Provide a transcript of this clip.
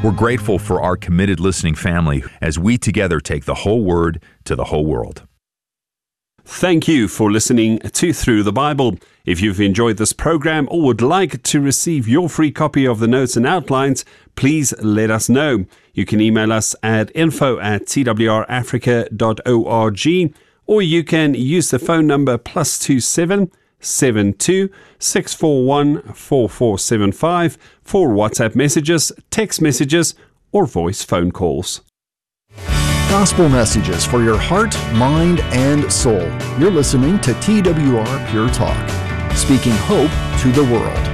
We're grateful for our committed listening family as we together take the whole Word to the whole world. Thank you for listening to Through the Bible. If you've enjoyed this program or would like to receive your free copy of the notes and outlines, please let us know. You can email us at info@twrafrica.org, or you can use the phone number +27 72 641 4475 for WhatsApp messages, text messages, or voice phone calls. Gospel messages for your heart, mind, and soul. You're listening to TWR Pure Talk, speaking hope to the world.